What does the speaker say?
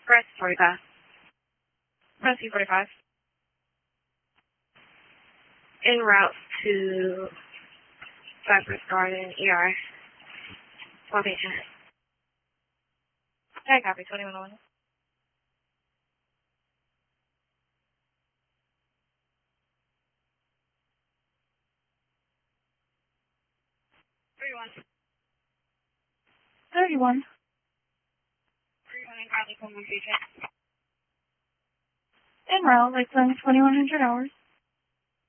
Press 45. Press U45. En route to Cypress Garden, ER. One patient. Okay, copy, 2101. 31. 31. 31 and currently from one patient. En route, like 2100 hours.